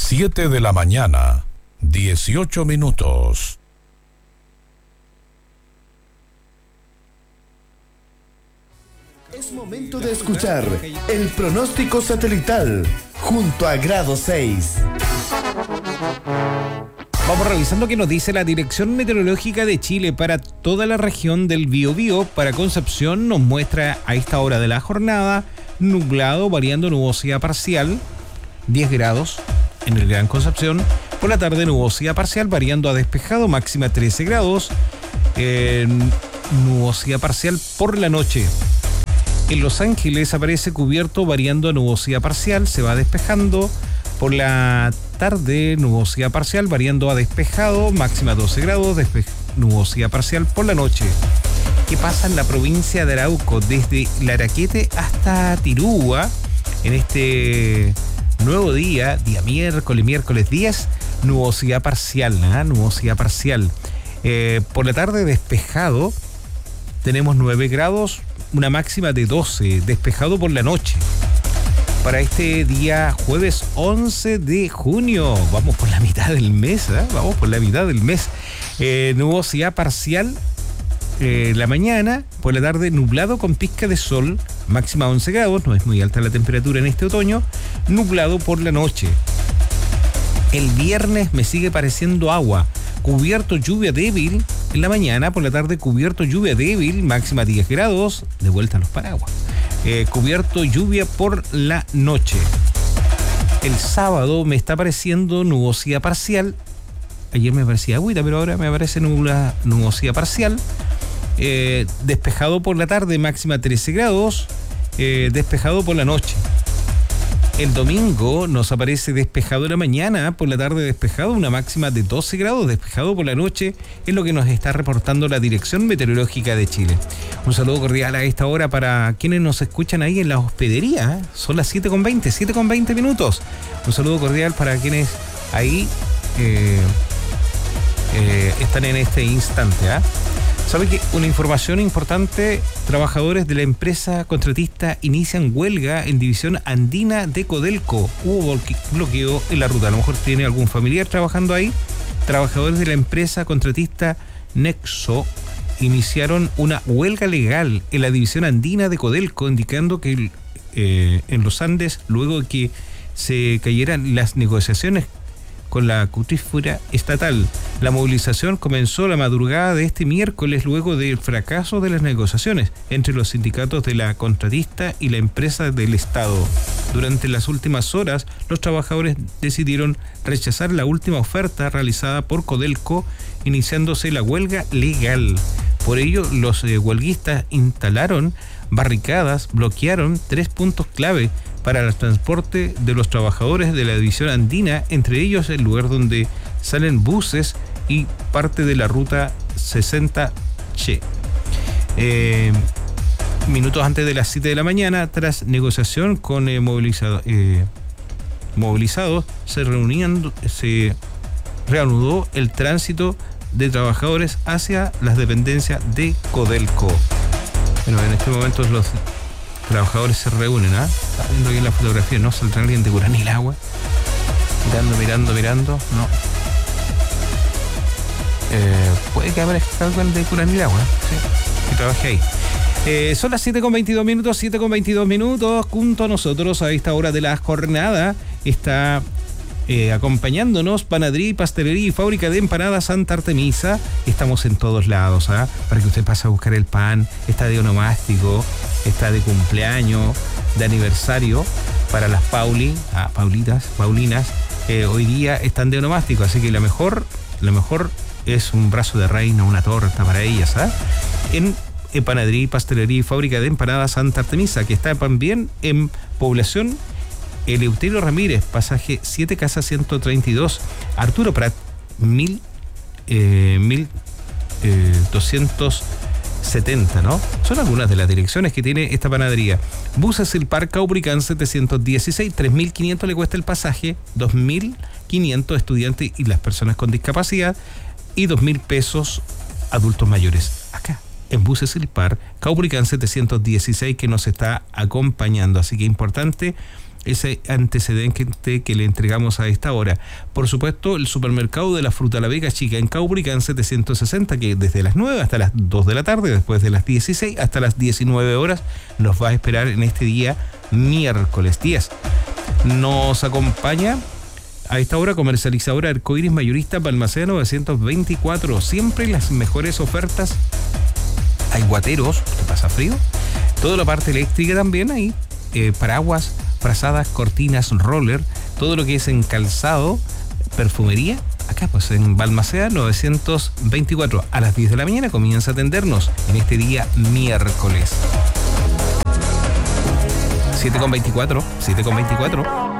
7 de la mañana, 18 minutos. Es momento de escuchar el pronóstico satelital junto a Grado 6. Vamos revisando qué nos dice la Dirección Meteorológica de Chile para toda la región del Biobío. Para Concepción nos muestra a esta hora de la jornada nublado, variando nubosidad parcial, 10 grados en el Gran Concepción. Por la tarde nubosidad parcial, variando a despejado, máxima 13 grados. Nubosidad parcial por la noche. En Los Ángeles aparece cubierto, variando a nubosidad parcial, se va despejando. Por la tarde, nubosidad parcial, variando a despejado, máxima 12 grados, nubosidad parcial por la noche. ¿Qué pasa en la provincia de Arauco? Desde Laraquete hasta Tirúa, en este nuevo día miércoles 10, nubosidad parcial, nubosidad parcial. Por la tarde, despejado, tenemos 9 grados, una máxima de 12, despejado por la noche. Para este día jueves 11 de junio, vamos por la mitad del mes, vamos por la mitad del mes. Nubosidad parcial la mañana, por la tarde nublado con pizca de sol, máxima 11 grados, no es muy alta la temperatura en este otoño, nublado por la noche. El viernes me sigue pareciendo agua, cubierto lluvia débil en la mañana, por la tarde cubierto lluvia débil, máxima 10 grados, de vuelta a los paraguas. Cubierto lluvia por la noche. El sábado me está apareciendo nubosidad parcial. Ayer me parecía agüita, pero ahora me aparece nubosidad parcial. Despejado por la tarde, máxima 13 grados. Despejado por la noche. El domingo nos aparece despejado en la mañana, por la tarde despejado, una máxima de 12 grados, despejado por la noche, es lo que nos está reportando la Dirección Meteorológica de Chile. Un saludo cordial a esta hora para quienes nos escuchan ahí en la hospedería, son las 7:20 minutos. Un saludo cordial para quienes ahí están en este instante. ¿Sabe que una información importante? Trabajadores de la empresa contratista inician huelga en división andina de Codelco. Hubo bloqueo en la ruta. A lo mejor tiene algún familiar trabajando ahí. Trabajadores de la empresa contratista Nexo iniciaron una huelga legal en la división andina de Codelco, indicando que en los Andes, luego de que se cayeran las negociaciones con la cutífera estatal. La movilización comenzó la madrugada de este miércoles luego del fracaso de las negociaciones entre los sindicatos de la contratista y la empresa del Estado. Durante las últimas horas, los trabajadores decidieron rechazar la última oferta realizada por Codelco, iniciándose la huelga legal. Por ello, los huelguistas instalaron barricadas, bloquearon 3 puntos clave para el transporte de los trabajadores de la división andina, entre ellos el lugar donde salen buses y parte de la ruta 60Che. Minutos antes de las 7 de la mañana, tras negociación con movilizados, se reanudó el tránsito de trabajadores hacia las dependencias de Codelco. Bueno, en este momento los trabajadores se reúnen, Está viendo aquí en la fotografía, ¿no? Saldrá alguien de Curanilagua. Mirando, no. Puede que aparezca alguien de Curanilagua, sí, que trabaje ahí. Son las 7:22 minutos, junto a nosotros a esta hora de la jornada está acompañándonos Panadería y Pastelería y Fábrica de Empanadas Santa Artemisa. Estamos en todos lados, para que usted pase a buscar el pan. Está de onomástico, está de cumpleaños, de aniversario para las Paulinas. Hoy día están de onomástico, así que lo mejor es un brazo de reina, una torta para ellas, en Panadería y Pastelería y Fábrica de Empanadas Santa Artemisa, que está también en población Eleuterio Ramírez, pasaje 7 Casa 132, Arturo Prat, 1270, ¿no? Son algunas de las direcciones que tiene esta panadería. Buses El Parque Caubricán 716, 3.500 le cuesta el pasaje, 2.500 estudiantes y las personas con discapacidad, y 2.000 pesos adultos mayores. Acá, en Buses El Parque Caubricán 716, que nos está acompañando. Así que importante ese antecedente que le entregamos a esta hora. Por supuesto, el supermercado de la Fruta La Vega Chica en Caubrican 760, que desde las 9 hasta las 2 de la tarde, después de las 16 hasta las 19 horas, nos va a esperar en este día miércoles 10. Nos acompaña a esta hora comercializadora Arcoiris Mayorista Balmaceda 924. Siempre las mejores ofertas. Hay guateros, ¿te pasa frío? Toda la parte eléctrica también hay. Paraguas, frazadas, cortinas, roller, todo lo que es en calzado, perfumería. Acá pues en Balmaceda 924 a las 10 de la mañana comienza a atendernos en este día miércoles. 7:24.